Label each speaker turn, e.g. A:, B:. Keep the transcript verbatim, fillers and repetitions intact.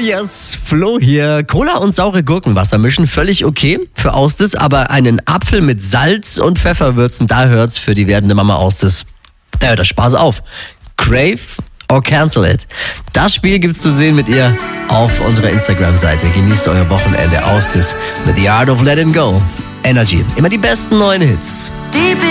A: Yes, Flo hier. Cola und saure Gurkenwasser mischen, völlig okay für Austis, aber einen Apfel mit Salz und Pfeffer würzen, da hört's für die werdende Mama Austis. Da hört der Spaß auf. Crave or cancel it. Das Spiel gibt's zu sehen mit ihr auf unserer Instagram-Seite. Genießt euer Wochenende Austis mit The Art of Letting Go. Energy. Immer die besten neuen Hits.